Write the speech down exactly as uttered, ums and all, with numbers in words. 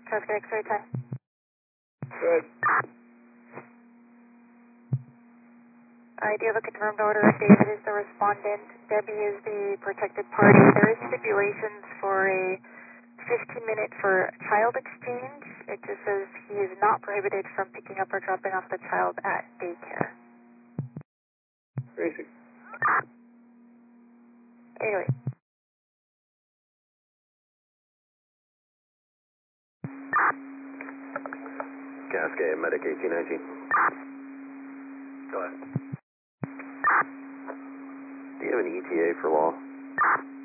Cascade X-ray ten. Good. I do have a confirmed order. David is the respondent. Debbie is the protected party. There is stipulations for a fifteen minute for child exchange. It just says he is not prohibited from picking up or dropping off the child at daycare. Crazy. Anyway. Cascade, Medic eighteen nineteen. Go ahead. Do you have an E T A for law?